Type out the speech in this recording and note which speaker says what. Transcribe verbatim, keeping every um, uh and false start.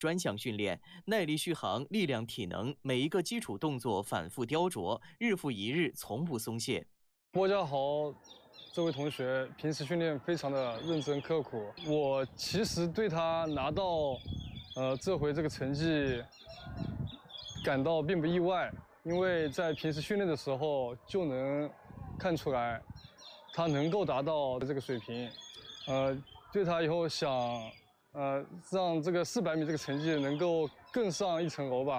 Speaker 1: 专项训练，耐力续航、力量、体能，每一个基础动作反复雕琢，日复一日，从不松懈。
Speaker 2: 郭家豪这位同学平时训练非常的认真刻苦，我其实对他拿到呃这回这个成绩感到并不意外，因为在平时训练的时候就能看出来他能够达到这个水平，呃，对他以后想。呃，让这个四百米这个成绩能够更上一层楼吧。